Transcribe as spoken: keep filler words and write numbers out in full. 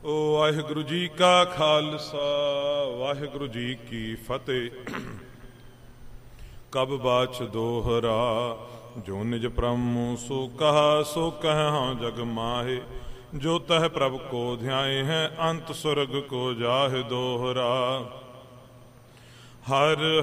ਵਾਹਿਗੁਰੂ ਜੀ ਕਾ ਖਾਲਸਾ ਵਾਹਿਗੁਰੂ ਜੀ ਕੀ ਫਤਿਹ। ਕਬ ਬਾਚ ਦੋਹਰਾ ਜੋ ਨਿਜ ਪ੍ਰਮੁ ਸੋ ਕਹਾ ਸੋ ਕਹਾਂ ਜਗ ਮਾਹੇ। ਜੋ ਤਹ ਪ੍ਰਭ ਕੋ ਧਿਆਏ ਹੈ ਅੰਤ ਸੁਰਗ ਕੋ ਜਾਹਿ ਦੋਹਰਾ। ਹਰ